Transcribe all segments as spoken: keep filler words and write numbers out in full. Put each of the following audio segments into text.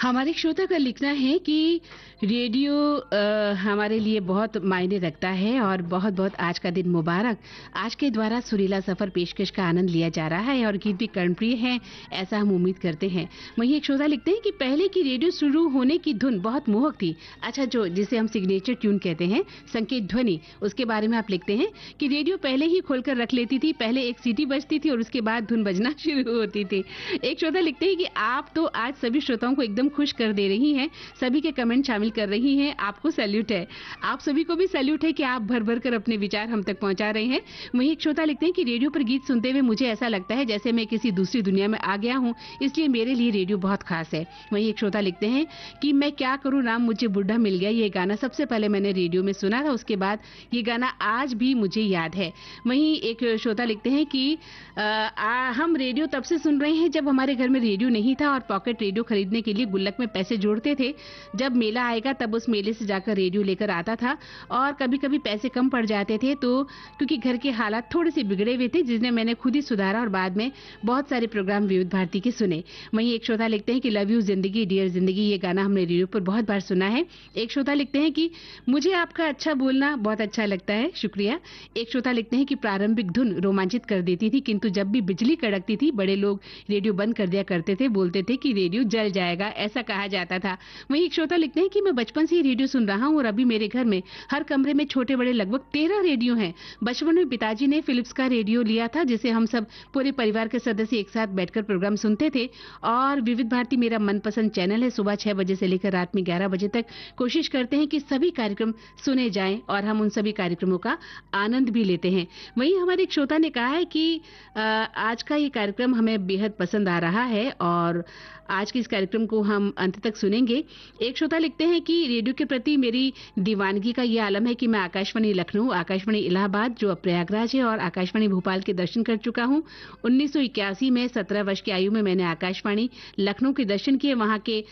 हमारे श्रोता का लिखना है कि रेडियो अ, हमारे लिए बहुत मायने रखता है और बहुत बहुत आज का दिन मुबारक। आज के द्वारा सुरीला सफर पेशकश का आनंद लिया जा रहा है और गीत भी कर्णप्रिय हैं, ऐसा हम उम्मीद करते हैं। वहीं एक श्रोता लिखते हैं कि पहले की रेडियो शुरू होने की धुन बहुत मोहक थी। अच्छा, जो जिसे हम सिग्नेचर ट्यून कहते हैं, संकेत ध्वनि, उसके बारे में आप लिखते हैं कि रेडियो पहले ही खोलकर रख लेती थी, पहले एक सीटी बजती थी और उसके बाद धुन बजना शुरू होती थी। एक श्रोता लिखते हैं कि आप तो आज सभी श्रोताओं को एकदम खुश कर दे रही हैं, सभी के कमेंट शामिल कर रही हैं, आपको सैल्यूट है। आप सभी को भी सैल्यूट है कि आप भर भर कर अपने विचार हम तक पहुंचा रहे हैं। वहीं एक श्रोता लिखते हैं कि रेडियो पर गीत सुनते हुए मुझे ऐसा लगता है जैसे मैं किसी दूसरी दुनिया में आ गया हूं, इसलिए मेरे लिए रेडियो बहुत खास है। वहीं एक श्रोता लिखते हैं कि मैं क्या करूं राम मुझे बुढ़ा मिल गया, ये गाना सबसे पहले मैंने रेडियो में सुना था, उसके बाद ये गाना आज भी मुझे याद है। वहीं एक श्रोता लिखते हैं कि आ, आ, हम रेडियो तब से सुन रहे हैं जब हमारे घर में रेडियो नहीं था और पॉकेट रेडियो खरीदने के लिए गुल्लक में पैसे जोड़ते थे। जब मेला आएगा तब उस मेले से जाकर रेडियो लेकर आता था और कभी कभी पैसे कम पड़ जाते थे तो क्योंकि घर के हालात थोड़े से बिगड़े हुए थे, जिन्हें मैंने खुद ही सुधारा और बाद में बहुत सारे प्रोग्राम विविध भारती के सुने। वहीं एक श्रोता लिखते हैं कि लव यू जिंदगी डियर जिंदगी, ये गाना हमने रेडियो पर बहुत बार सुना है। एक श्रोता लिखते हैं कि मुझे आपका अच्छा बोलना बहुत अच्छा लगता है, शुक्रिया। एक श्रोता लिखते हैं कि प्रारंभिक धुन रोमांचित कर देती थी, किंतु जब भी बिजली कड़कती थी बड़े लोग रेडियो बंद कर दिया करते थे, बोलते थे कि रेडियो जल जाएगा, ऐसा कहा जाता था। वहीं एक श्रोता लिखते हैं कि मैं बचपन से ही रेडियो सुन रहा हूं और अभी मेरे घर में हर कमरे में छोटे बड़े लगभग तेरह रेडियो हैं। बचपन में पिताजी ने फिलिप्स का रेडियो लिया था जिसे हम सब पूरे परिवार के सदस्य एक साथ बैठकर प्रोग्राम सुनते थे और विविध भारती मेरा मनपसंद चैनल है। सुबह छह बजे से लेकर रात में ग्यारह बजे तक कोशिश करते हैं कि सभी कार्यक्रम सुने जाएं और हम उन सभी कार्यक्रमों का आनंद भी लेते हैं। वहीं हमारे एक श्रोता ने कहा है कि आ, आज का ये कार्यक्रम हमें बेहद पसंद आ रहा है और आज के इस कार्यक्रम को हम अंत तक सुनेंगे। एक श्रोता लिखते हैं कि रेडियो के प्रति मेरी दीवानगी का ये आलम है कि मैं आकाशवाणी लखनऊ, आकाशवाणी इलाहाबाद जो अब प्रयागराज है और आकाशवाणी भोपाल के दर्शन कर चुका हूं। उन्नीस सौ इक्यासी में सत्रह वर्ष की आयु में मैंने आकाशवाणी लखनऊ के दर्शन किए। वहां के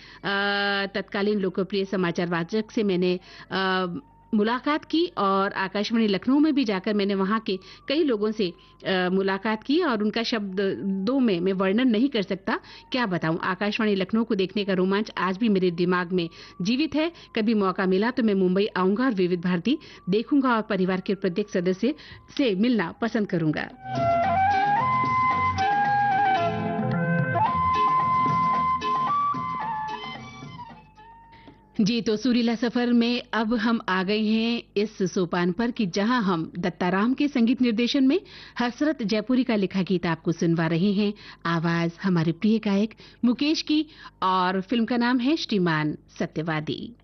तत्कालीन लोकप्रिय समाचार वाचक से मैंने आ, मुलाकात की और आकाशवाणी लखनऊ में भी जाकर मैंने वहां के कई लोगों से आ, मुलाकात की और उनका शब्द दो में मैं वर्णन नहीं कर सकता, क्या बताऊं। आकाशवाणी लखनऊ को देखने का रोमांच आज भी मेरे दिमाग में जीवित है। कभी मौका मिला तो मैं मुंबई आऊंगा और विविध भारती देखूंगा और परिवार के प्रत्येक सदस्य से मिलना पसंद करूंगा। जी, तो सुरीला सफर में अब हम आ गए हैं इस सोपान पर कि जहां हम दत्ताराम के संगीत निर्देशन में हसरत जयपुरी का लिखा गीत आपको सुनवा रहे हैं। आवाज हमारे प्रिय गायक मुकेश की और फिल्म का नाम है श्रीमान सत्यवादी।